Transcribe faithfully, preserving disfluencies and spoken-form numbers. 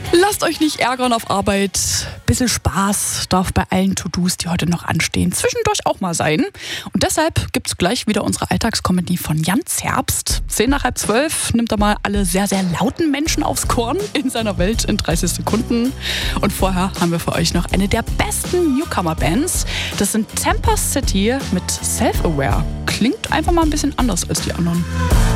Lasst euch nicht ärgern auf Arbeit. Bisschen Spaß darf bei allen To-Dos, die heute noch anstehen, zwischendurch auch mal sein. Und deshalb gibt's gleich wieder unsere Alltagskomödie von Jan Zerbst. Zehn nach halb zwölf nimmt er mal alle sehr, sehr lauten Menschen aufs Korn in seiner Welt in dreißig Sekunden. Und vorher haben wir für euch noch eine der besten Newcomer-Bands. Das sind Temper City mit Self-Aware. Klingt einfach mal ein bisschen anders als die anderen.